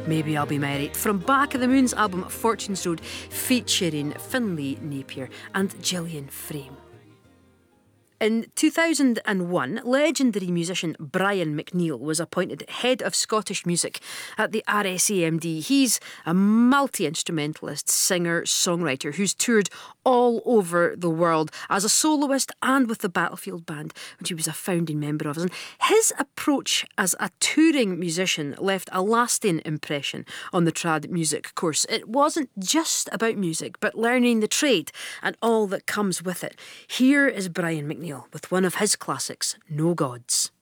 Maybe I'll Be Married from Back of the Moon's album Fortune's Road, featuring Finlay Napier and Gillian Frame. In 2001, legendary musician Brian McNeill was appointed Head of Scottish Music at the RSAMD. He's a multi-instrumentalist, singer, songwriter who's toured all over the world as a soloist and with the Battlefield Band, which he was a founding member of. And his approach as a touring musician left a lasting impression on the trad music course. It wasn't just about music, but learning the trade and all that comes with it. Here is Brian McNeill with one of his classics, No Gods.